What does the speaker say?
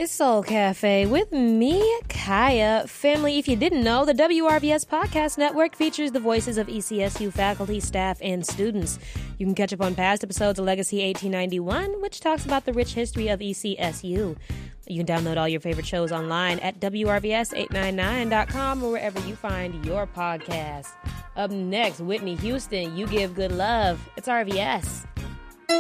It's Soul Cafe with me, Kaya. Family, if you didn't know, the WRVS Podcast Network features the voices of ECSU faculty, staff, and students. You can catch up on past episodes of Legacy 1891, which talks about the rich history of ECSU. You can download all your favorite shows online at WRVS899.com or wherever you find your podcasts. Up next, Whitney Houston, You Give Good Love. It's RVS.